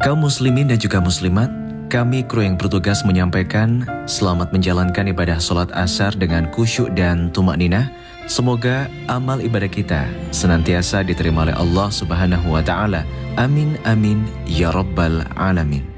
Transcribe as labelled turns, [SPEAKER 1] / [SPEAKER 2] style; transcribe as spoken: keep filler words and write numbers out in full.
[SPEAKER 1] Kaum muslimin dan juga muslimat, kami kru yang bertugas menyampaikan selamat menjalankan ibadah sholat asar dengan khusyuk dan tumak ninah. Semoga amal ibadah kita senantiasa diterima oleh Allah Subhanahu wa Ta'ala. Amin amin ya rabbal alamin.